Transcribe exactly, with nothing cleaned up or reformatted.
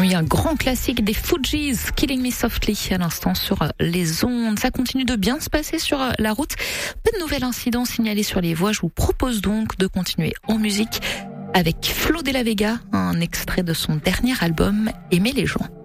Oui, un grand classique des Fugees, Killing Me Softly, à l'instant sur les ondes. Ça continue de bien se passer sur la route. Pas de nouvel incident signalé sur les voies. Je vous propose donc de continuer en musique avec Flo de la Vega, un extrait de son dernier album, Aimer les gens.